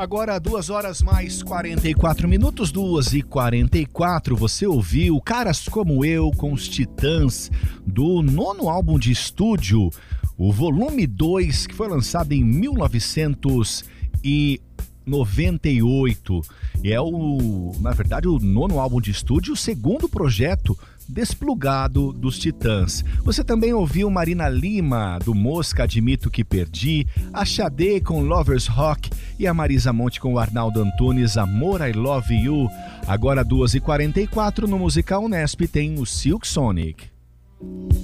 Agora 2h mais 44 minutos, 2h44, você ouviu Caras Como Eu com os Titãs, do nono álbum de estúdio, o volume 2, que foi lançado em 1998. E é na verdade, o nono álbum de estúdio, o segundo projeto desplugado dos Titãs. Você também ouviu Marina Lima, do Mosca, Admito Que Perdi, a Xadê com Lovers Rock e a Marisa Monte com o Arnaldo Antunes, Amor, I Love You. Agora 2h44, no Musical Unesp tem o Silk Sonic.